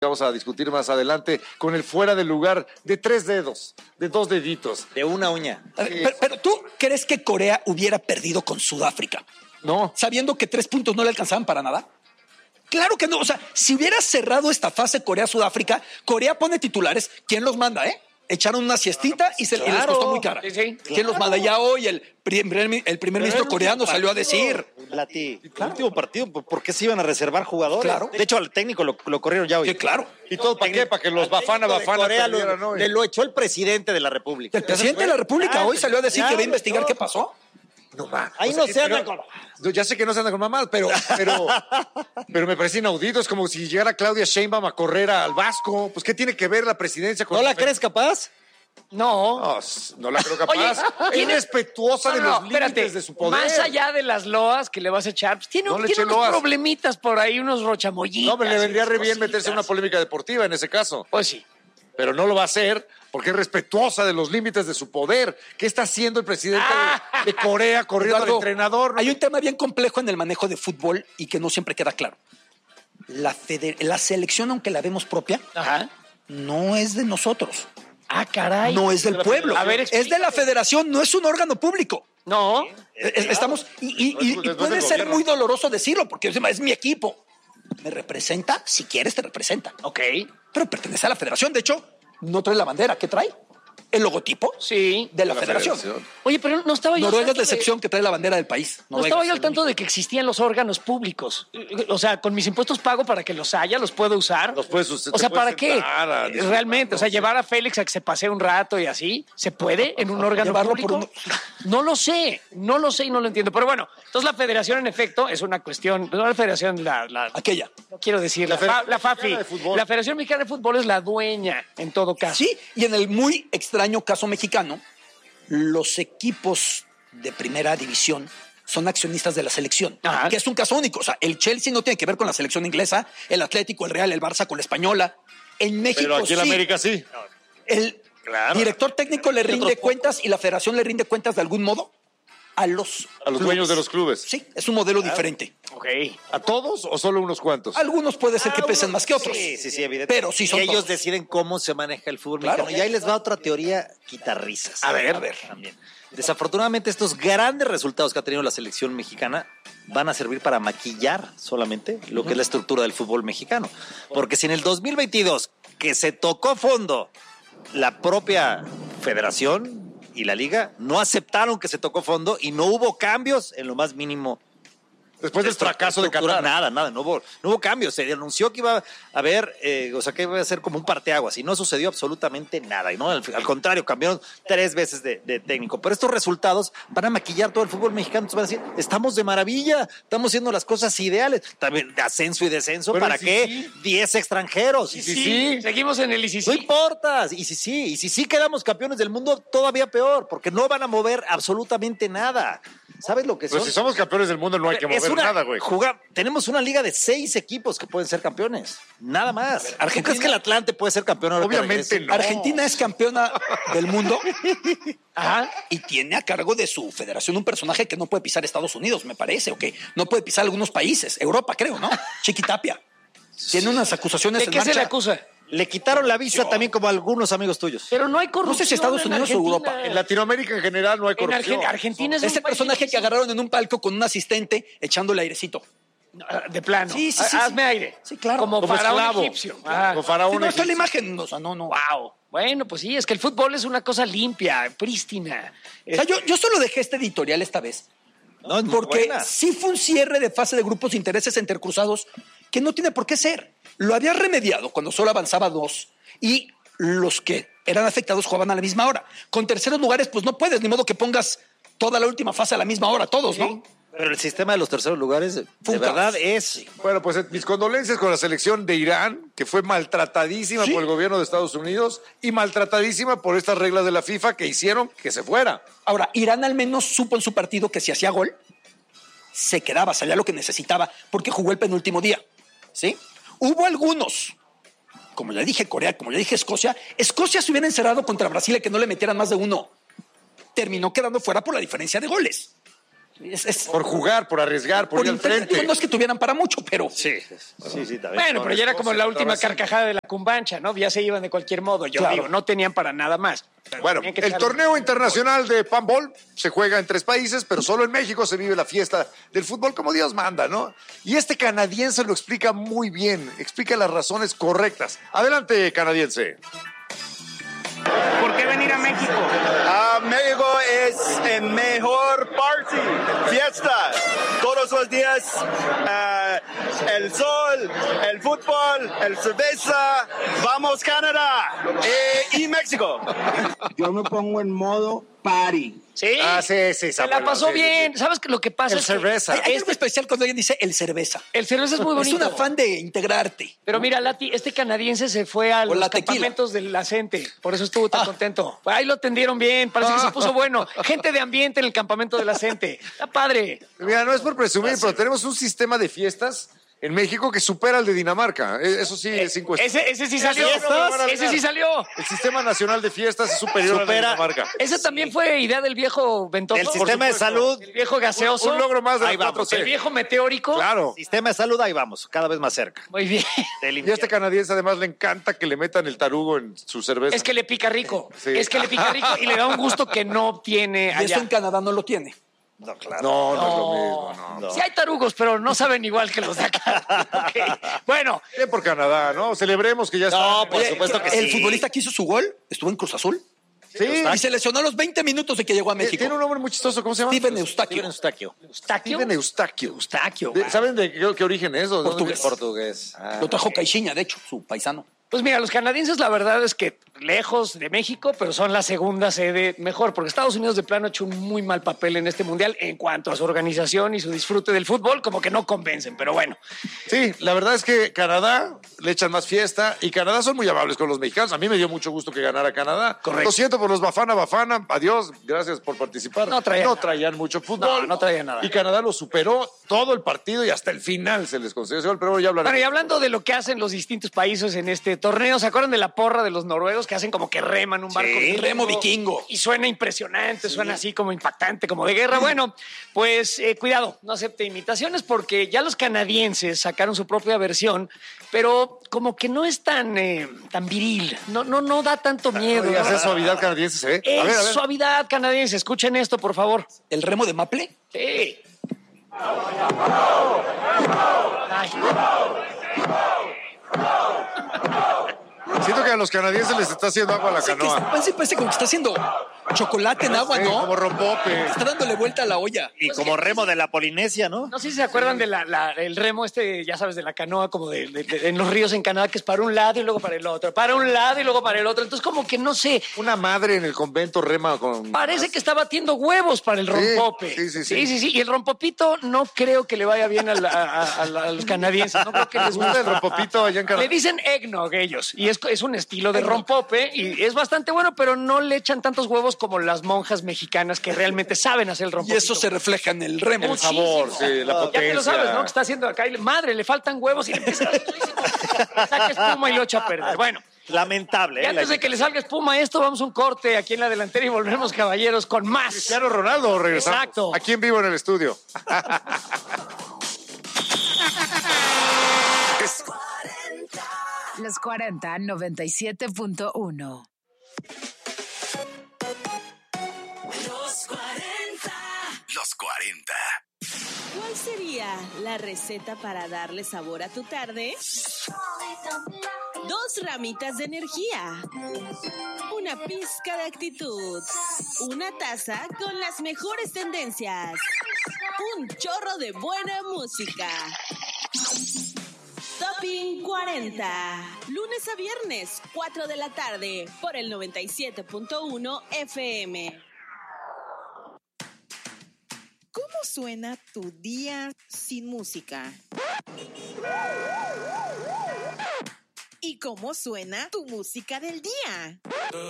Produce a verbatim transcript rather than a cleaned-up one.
Vamos a discutir más adelante con el fuera de lugar de tres dedos, de dos deditos. De una uña. A ver, pero, pero tú crees que Corea hubiera perdido con Sudáfrica, No. sabiendo que tres puntos no le alcanzaban para nada? Claro que no. O sea, si hubiera cerrado esta fase Corea-Sudáfrica, Corea pone titulares. ¿Quién los manda, eh? Echaron una siestita y, se, claro. y les costó muy cara. Sí, sí. ¿Quién los manda? Ya hoy el primer, el primer ministro coreano salió a decir... Lati, el último partido, ¿por qué se iban a reservar jugadores? Claro. De hecho, al técnico lo, lo corrieron ya hoy. Que claro. ¿Y todo para qué? Para que los Bafana Al técnico de Bafana Corea lo, perdieran hoy. le lo echó el presidente de la República. El presidente de la República Ya, hoy salió a decir ya, que va a investigar no. qué pasó. No va. Ahí O sea, no se anda pero- con... No, ya sé que no se anda con mamás, pero, pero, pero me parece inaudito. Es como si llegara Claudia Sheinbaum a correr al Vasco. Pues, ¿qué tiene que ver la presidencia con ¿No la el- crees capaz? No. No, no la creo capaz. Oye, es tiene- respetuosa No, de no, los límites espérate. de su poder. Más allá de las loas que le vas a echar, pues tiene, No un- le tiene eché unos loas. problemitas por ahí, unos rochamollitas. No, me le vendría re bien cositas. meterse en una polémica deportiva en ese caso. Pues sí. Pero no lo va a hacer porque es respetuosa de los límites de su poder. ¿Qué está haciendo el presidente de, de Corea corriendo Eduardo, al entrenador? Hay un tema bien complejo en el manejo de fútbol y que no siempre queda claro. La, feder- la selección, aunque la vemos propia, Ajá. no es de nosotros. Ah, caray. No es del pueblo. A ver, es de la explícate. federación, no es un órgano público. No. Es- Estamos, y, y- No es- y- no y es puede del ser gobierno. muy doloroso decirlo, porque es mi equipo. ¿Me representa? Si quieres, te representa. Ok. Pero pertenece a la federación. De hecho, no trae la bandera. ¿Qué trae? El logotipo Sí. de la, De la federación. federación. Oye, pero no estaba yo... Noruega es al tanto la de- excepción que trae la bandera del país. No Noruega estaba es yo al el tanto de que existían los órganos públicos. O sea, con mis impuestos pago para que los haya, los puedo usar. Los puedes usar, O sea, te puedes ¿para qué? sentar a disfrutar, Realmente, o sea, no sé. llevar a Félix a que se pasee un rato y así, ¿se puede en un órgano Llevarlo por público? No lo sé, no lo sé y no lo entiendo. Pero bueno, entonces la federación, en efecto, es una cuestión. No la federación, la, la- Aquella. no quiero decir, la, La fa- Federación la FAFI. Mexicana de Fútbol. La Federación Mexicana de Fútbol es la dueña, en todo caso. Sí, y en el muy extraño caso mexicano, los equipos de primera división son accionistas de la selección, Ajá. que es un caso único. O sea, el Chelsea no tiene que ver con la selección inglesa, el Atlético, el Real, el Barça con la española. En México Pero aquí en sí. América sí. El Claro. director técnico le rinde cuentas y la federación le rinde cuentas de algún modo a los A los dueños de los clubes. Sí, es un modelo diferente. Ok. ¿A todos o solo unos cuantos? Algunos puede ser que pesen más que otros. Sí, sí, sí, evidente. Pero sí son Y ellos todos. deciden cómo se maneja el fútbol Claro. mexicano. Y ahí les va otra teoría quitarrisas. A ver, a ver. También. Desafortunadamente, estos grandes resultados que ha tenido la selección mexicana van a servir para maquillar solamente lo que es la estructura del fútbol mexicano. Porque si en el dos mil veintidós, que se tocó fondo la propia federación y la liga, no aceptaron que se tocó fondo y no hubo cambios en lo más mínimo. Después del fracaso de Estructura, Qatar. Nada, nada, no hubo, no hubo cambios. Se anunció que iba a haber, eh, o sea, que iba a ser como un parteaguas y no sucedió absolutamente nada. Y no, al, al contrario, cambiaron tres veces de, de técnico. Pero estos resultados van a maquillar todo el fútbol mexicano. Entonces van a decir, estamos de maravilla, estamos haciendo las cosas ideales. También de ascenso y descenso, Pero ¿para ¿y si qué? sí? diez extranjeros. ¿Y si sí? Seguimos en el I C No C. importa, y si sí, y si sí quedamos campeones del mundo, todavía peor, porque no van a mover absolutamente nada. ¿Sabes lo que son? Pero si somos campeones del mundo no hay que Es mover una- nada, güey. juga- tenemos una liga de seis equipos que pueden ser campeones. Nada más. ¿Tú Argentina- crees que el Atlante puede ser campeón ahora que Obviamente regrese? no. Argentina es campeona del mundo Ajá. y tiene a cargo de su federación un personaje que no puede pisar Estados Unidos, me parece, o que no puede pisar algunos países, Europa creo, ¿no? Chiquitapia. Tiene unas acusaciones ¿De en qué se marcha. le acusa? Le quitaron la visa también como a algunos amigos tuyos. Pero no hay corrupción. No sé si Estados en Unidos o Argentina. Europa. En Latinoamérica en general no hay En corrupción. Argen- Argentina es Ese un país personaje que difícil. agarraron en un palco con un asistente echándole airecito. Ah, De plano. Sí, sí, sí, Hazme sí. aire. Sí, claro. Como, Como faraón esclavo. egipcio. Ah. Como faraón Sí, no, está la egipcio. imagen. O sea, no, no. Wow. Bueno, pues sí, es que el fútbol es una cosa limpia, prístina. O sea, yo, yo solo dejé este editorial esta vez. No, es muy Porque buena. sí fue un cierre de fase de grupos de intereses intercruzados que no tiene por qué ser. Lo había remediado cuando solo avanzaba dos y los que eran afectados jugaban a la misma hora. Con terceros lugares, pues no puedes, ni modo que pongas toda la última fase a la misma hora, todos, ¿no? Pero el sistema de los terceros lugares, Fue de un verdad, caos. es... Bueno, pues eh, mis condolencias con la selección de Irán, que fue maltratadísima Sí. por el gobierno de Estados Unidos y maltratadísima por estas reglas de la FIFA que hicieron que se fuera. Ahora, Irán al menos supo en su partido que si hacía gol, se quedaba, salía lo que necesitaba, porque jugó el penúltimo día, ¿sí? Hubo algunos, como ya dije Corea, como ya dije Escocia, Escocia se hubiera encerrado contra Brasil y que no le metieran más de uno. Terminó quedando fuera por la diferencia de goles. Es, es- Por jugar, por arriesgar, por, por ir al interés, frente. digo, no es que tuvieran para mucho, pero Sí, sí, sí, también. Bueno, pero ya era como la última Brasil. carcajada de la cumbancha, ¿no? Ya se iban de cualquier modo. Yo Claro. digo, no tenían para nada más. Pero Bueno, tenían que el echar- torneo internacional de Panball se juega en tres países, pero solo en México se vive la fiesta del fútbol como Dios manda, ¿no? Y este canadiense lo explica muy bien, explica las razones correctas. Adelante, canadiense. ¿Por qué venir a México? Ah, México es el mejor party, fiesta, todos los días, ah, el sol, el fútbol, el cerveza, vamos Canadá eh, y México. Yo me pongo en modo party. Sí. Ah, sí, sí, Se Samuel, la pasó sí, sí, bien. ¿Sabes qué? Lo que pasa El es que cerveza. hay, hay algo especial cuando alguien dice el cerveza. el cerveza es muy bonito. Es un afán de integrarte. Pero mira, Lati, este canadiense se fue a O los la tequila. campamentos del Acente. Por eso estuvo tan Ah. contento. Ahí lo atendieron bien. Parece que se puso bueno. Gente de ambiente en el campamento del Acente. Está padre. Mira, no es por presumir, pero tenemos un sistema de fiestas en México que supera al de Dinamarca. Eh, Eso sí, es cinco Ese, ese sí salió. ¿Fiestas? Ese sí salió. El sistema nacional de fiestas es superior al de Supera- Dinamarca. Ese también fue idea del viejo Ventoso. El sistema de supuesto. salud, El viejo gaseoso. Un logro más de Ahí la vamos, cuatro El T. viejo meteórico. Claro. sistema de salud, ahí vamos, cada vez más cerca. Muy bien. Del Y a este canadiense además le encanta que le metan el tarugo en su cerveza. Es que le pica rico. Sí. Es que le pica rico y le da un gusto que no tiene Y allá. eso en Canadá no lo tiene. No, claro. No, no, es lo mismo, no. Sí hay tarugos, pero no saben igual que los de acá. Ok. Bueno, Bien por Canadá, ¿no? Celebremos que ya está. No, por Oye, supuesto que el sí. futbolista que hizo su gol estuvo en Cruz Azul. Sí. Y se lesionó a los veinte minutos de que llegó a México. Tiene un nombre muy chistoso, ¿cómo se llama? Steven Eustaquio. Steven Eustaquio. Eustaquio. Steven Eustaquio. Eustaquio, De- va. ¿Saben de qué, qué origen es? ¿O de dónde Portugués. viene? Portugués. Lo trajo Caixinha, de hecho, su paisano. Pues mira, los canadienses la verdad es que lejos de México, pero son la segunda sede mejor, porque Estados Unidos de plano ha hecho un muy mal papel en este mundial en cuanto a su organización y su disfrute del fútbol, como que no convencen, pero bueno. Sí, la verdad es que Canadá le echan más fiesta y Canadá son muy amables con los mexicanos. A mí me dio mucho gusto que ganara Canadá. Correcto. Lo siento por los Bafana Bafana. Adiós, gracias por participar. No traían nada. traían mucho fútbol. No, no traían nada. Y Canadá lo superó todo el partido y hasta el final se les concedió ese gol, pero ya hablaremos. Bueno, y hablando de lo que hacen los distintos países en este torneo, ¿se acuerdan de la porra de los noruegos que hacen como que reman un barco? Sí, remo vikingo. Y suena impresionante, suena así como impactante, como de guerra. Bueno, pues eh, cuidado, no acepte imitaciones porque ya los canadienses sacaron su propia versión, pero como que no es tan, eh, tan viril, no, no, no da tanto miedo. Oiga, ¿no? esa suavidad canadiense se ve. Es A ver, a ver. suavidad canadiense, escuchen esto, por favor. El remo de Maple. Sí. Ay. Siento que a los canadienses les está haciendo agua a la Sí, que canoa. está- parece, parece como que está haciendo chocolate en agua, Sí, ¿no? como rompope. Está dándole vuelta a la olla. Y como remo de la Polinesia, ¿no? No sé si se acuerdan de la, la- el remo este, ya sabes, de la canoa, como de, de- de- en los ríos en Canadá, que es para un lado y luego para el otro, para un lado y luego para el otro. Entonces, como que no sé, Una madre en el convento rema con... parece que está batiendo huevos para el rompope. sí, sí, sí. sí, sí, sí. Y el rompopito no creo que le vaya bien a, la- a- a la- a los canadienses. No creo que les ¿Les gusta el guste. rompopito allá en Canadá? Le dicen eggnog ellos, y es, es un estilo de rompope, y es bastante bueno, pero no le echan tantos huevos como las monjas mexicanas que realmente saben hacer el Y rompopito. eso se refleja en el remo. El sabor, Muchísimo. sí, la Ya potencia. que lo sabes, ¿no? Que está haciendo acá. Y, madre, le faltan huevos y le empieza a saca espuma y lo echa a perder. Bueno, Lamentable, y ¿eh? antes La- de que le salga espuma a esto, vamos a un corte aquí en la delantera y volvemos, caballeros, con más. Cristiano Ronaldo regresamos. Exacto. Aquí en vivo en el estudio. Los cuarenta, noventa y siete punto uno. Los cuarenta. ¿Cuál sería la receta para darle sabor a tu tarde? Dos ramitas de energía, una pizca de actitud, una taza con las mejores tendencias, un chorro de buena música. Topping cuarenta, lunes a viernes, cuatro de la tarde, por el noventa y siete punto uno F M. ¿Cómo suena tu día sin música? ¿Y cómo suena tu música del día?